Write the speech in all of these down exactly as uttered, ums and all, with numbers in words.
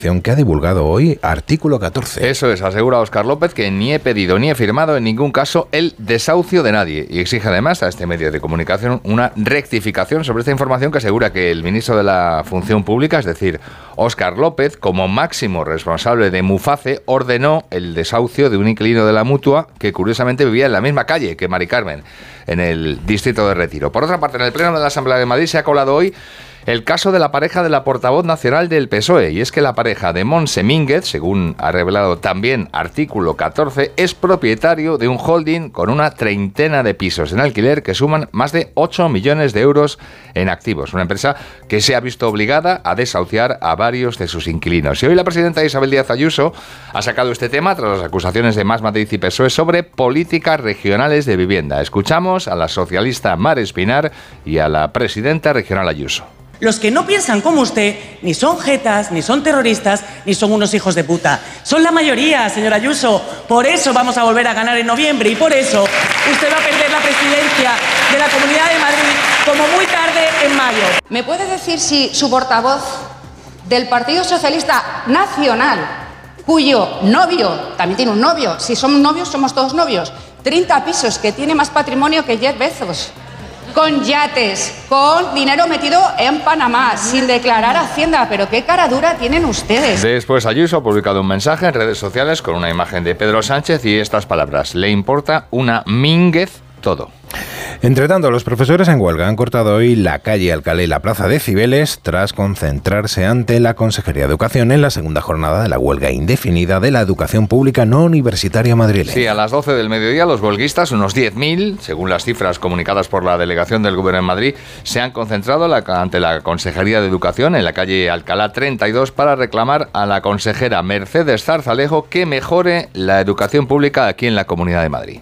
que ha divulgado hoy Artículo catorce. Eso es, asegura Óscar López que ni he pedido ni he firmado en ningún caso el desahucio de nadie y exige además a este medio de comunicación una rectificación sobre esta información que asegura que el ministro de la Función Pública, es decir, Óscar López, como máximo responsable de Muface, ordenó el desahucio de un inquilino de la Mutua que curiosamente vivía en la misma calle que Mari Carmen, en el distrito de Retiro. Por otra parte, en el Pleno de la Asamblea de Madrid se ha colado hoy el caso de la pareja de la portavoz nacional del P S O E, y es que la pareja de Montse Mínguez, según ha revelado también Artículo catorce, es propietario de un holding con una treintena de pisos en alquiler que suman más de ocho millones de euros en activos. Una empresa que se ha visto obligada a desahuciar a varios de sus inquilinos. Y hoy la presidenta Isabel Díaz Ayuso ha sacado este tema tras las acusaciones de Más Madrid y P S O E sobre políticas regionales de vivienda. Escuchamos a la socialista Mar Espinar y a la presidenta regional Ayuso. Los que no piensan como usted ni son jetas, ni son terroristas, ni son unos hijos de puta. Son la mayoría, señora Ayuso. Por eso vamos a volver a ganar en noviembre y por eso usted va a perder la presidencia de la Comunidad de Madrid como muy tarde en mayo. ¿Me puede decir si su portavoz del Partido Socialista Nacional, cuyo novio, también tiene un novio, si somos novios somos todos novios, treinta pisos, que tiene más patrimonio que Jeff Bezos, con yates, con dinero metido en Panamá, sin declarar Hacienda? Pero qué cara dura tienen ustedes. Después Ayuso ha publicado un mensaje en redes sociales con una imagen de Pedro Sánchez y estas palabras: le importa una Mínguez todo. Entre tanto, los profesores en huelga han cortado hoy la calle Alcalá y la plaza de Cibeles tras concentrarse ante la Consejería de Educación en la segunda jornada de la huelga indefinida de la educación pública no universitaria madrileña. Sí, a las doce del mediodía los huelguistas, unos diez mil, según las cifras comunicadas por la delegación del Gobierno en Madrid, se han concentrado la, ante la Consejería de Educación en la calle Alcalá treinta y dos para reclamar a la consejera Mercedes Zarzalejo que mejore la educación pública aquí en la Comunidad de Madrid.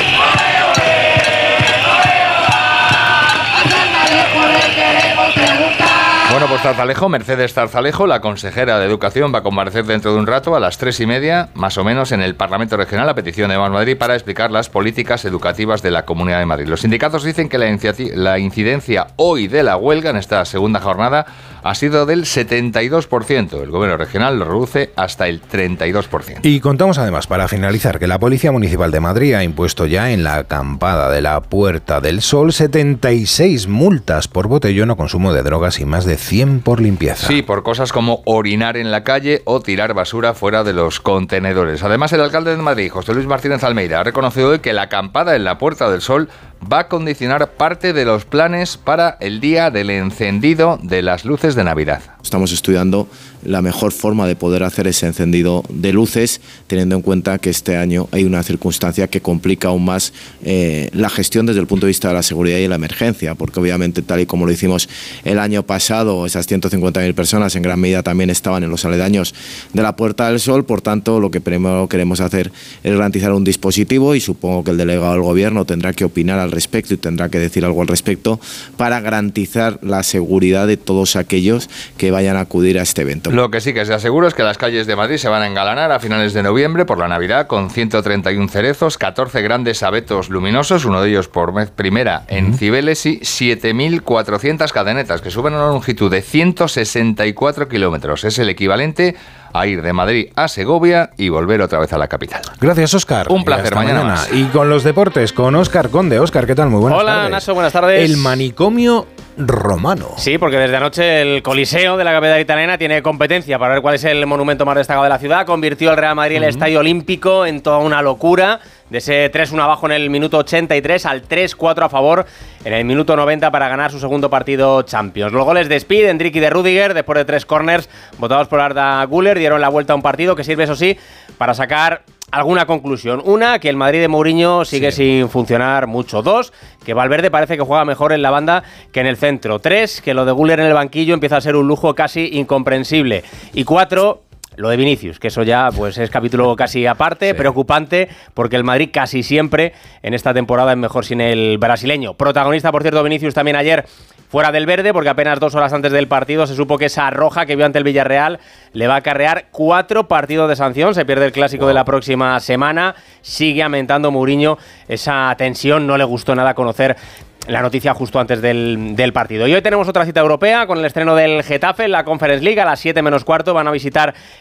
Bueno, pues Zarzalejo, Mercedes Zarzalejo, la consejera de Educación, va a comparecer dentro de un rato a las tres y media, más o menos, en el Parlamento Regional, a petición de Más Madrid, para explicar las políticas educativas de la Comunidad de Madrid. Los sindicatos dicen que la, la incidencia hoy de la huelga, en esta segunda jornada, ha sido del setenta y dos por ciento. El Gobierno regional lo reduce hasta el treinta y dos por ciento. Y contamos además, para finalizar, que la Policía Municipal de Madrid ha impuesto ya en la acampada de la Puerta del Sol setenta y seis multas por botellón o consumo de drogas y más de cien por limpieza. Sí, por cosas como orinar en la calle o tirar basura fuera de los contenedores. Además, el alcalde de Madrid, José Luis Martínez Almeida, ha reconocido hoy que la acampada en la Puerta del Sol va a condicionar parte de los planes para el día del encendido de las luces de Navidad. Estamos estudiando la mejor forma de poder hacer ese encendido de luces, teniendo en cuenta que este año hay una circunstancia que complica aún más eh, la gestión desde el punto de vista de la seguridad y la emergencia, porque obviamente, tal y como lo hicimos el año pasado, esas ciento cincuenta mil personas en gran medida también estaban en los aledaños de la Puerta del Sol. Por tanto, lo que primero queremos hacer es garantizar un dispositivo, y supongo que el delegado del Gobierno tendrá que opinar al respecto y tendrá que decir algo al respecto para garantizar la seguridad de todos aquellos que vayan a acudir a este evento. Lo que sí que se asegura es que las calles de Madrid se van a engalanar a finales de noviembre por la Navidad con ciento treinta y uno cerezos, catorce grandes abetos luminosos, uno de ellos por vez primera en uh-huh. Cibeles, y siete mil cuatrocientas cadenetas que suben a una longitud de ciento sesenta y cuatro kilómetros. Es el equivalente a ir de Madrid a Segovia y volver otra vez a la capital. Gracias, Óscar. Un placer, mañana, mañana. Y con los deportes, con Óscar Conde. Óscar, ¿qué tal? Muy buenas Hola, tardes. Hola, Nacho, buenas tardes. El manicomio romano. Sí, porque desde anoche el Coliseo de la capital italiana tiene competencia para ver cuál es el monumento más destacado de la ciudad. Convirtió el Real Madrid uh-huh. el Estadio Olímpico en toda una locura. De ese tres uno abajo en el minuto ochenta y tres al tres cuatro a favor en el minuto noventa para ganar su segundo partido Champions. Los goles de Speed, Endrick y de Rüdiger, después de tres corners votados por Arda Güler, dieron la vuelta a un partido que sirve, eso sí, para sacar alguna conclusión. Una, que el Madrid de Mourinho sigue sí. sin funcionar mucho. Dos, que Valverde parece que juega mejor en la banda que en el centro. Tres, que lo de Güler en el banquillo empieza a ser un lujo casi incomprensible. Y cuatro, lo de Vinicius, que eso ya pues es capítulo casi aparte, sí. preocupante, porque el Madrid casi siempre en esta temporada es mejor sin el brasileño. Protagonista, por cierto, Vinicius también ayer fuera del verde, porque apenas dos horas antes del partido se supo que esa roja que vio ante el Villarreal le va a acarrear cuatro partidos de sanción. Se pierde el clásico wow. de la próxima semana. Sigue aumentando Mourinho esa tensión. No le gustó nada conocer la noticia justo antes del, del partido. Y hoy tenemos otra cita europea con el estreno del Getafe en la Conference League. A las siete menos cuarto van a visitar